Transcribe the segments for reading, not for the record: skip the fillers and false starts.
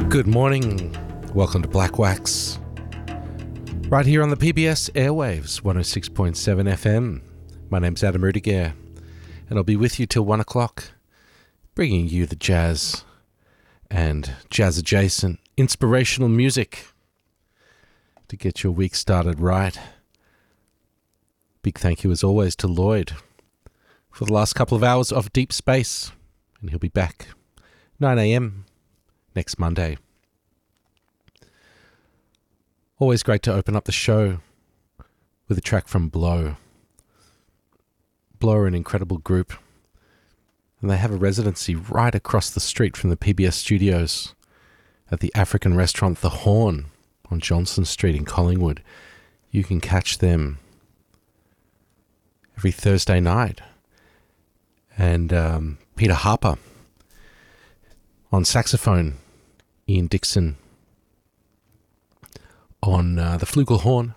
Good morning. Welcome to Black Wax. Right here on the PBS airwaves, 106.7 FM. My name's Adam Rudiger, and I'll be with you till 1 o'clock, bringing you the jazz and jazz-adjacent inspirational music to get your week started right. Big thank you, as always, to Lloyd for the last couple of hours of Deep Space, and he'll be back 9 a.m. next Monday. Always great to open up the show with a track from Blow. Blow are an incredible group, and they have a residency right across the street from the PBS studios at the African restaurant The Horn on Johnson Street in Collingwood. You can catch them every Thursday night. And Peter Harper on saxophone, Ian Dixon on the flugelhorn,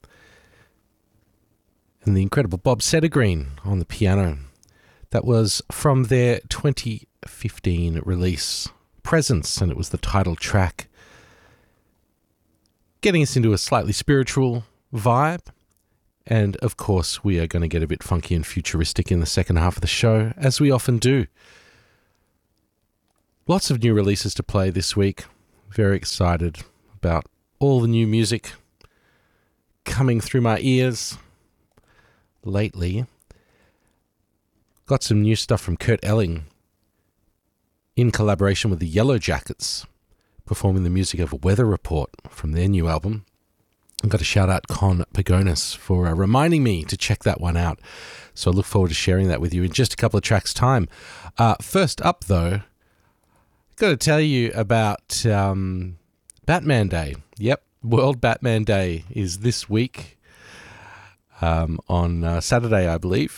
and the incredible Bob Settergreen on the piano. That was from their 2015 release, Presence, and it was the title track, getting us into a slightly spiritual vibe. And of course, we are going to get a bit funky and futuristic in the second half of the show, as we often do. Lots of new releases to play this week. Very excited about all the new music coming through my ears lately. Got some new stuff from Kurt Elling in collaboration with the Yellow Jackets, performing the music of Weather Report from their new album. I've got to shout out Con Pagonis for reminding me to check that one out. So I look forward to sharing that with you in just a couple of tracks' time. First up, though, got to tell you about Batman Day. Yep, World Batman Day is this week on Saturday, I believe.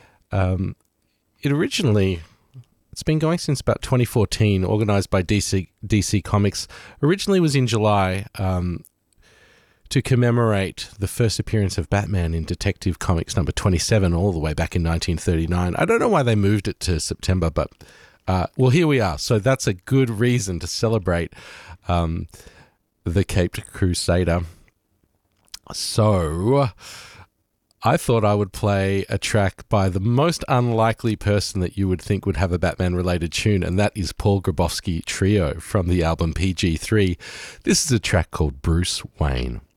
It's been going since about 2014, organised by DC Comics. Originally was in July to commemorate the first appearance of Batman in Detective Comics number 27 all the way back in 1939. I don't know why they moved it to September, but well, here we are. So that's a good reason to celebrate the Caped Crusader. So I thought I would play a track by the most unlikely person that you would think would have a Batman-related tune, and that is Paul Grabowski Trio from the album PG3. This is a track called Bruce Wayne.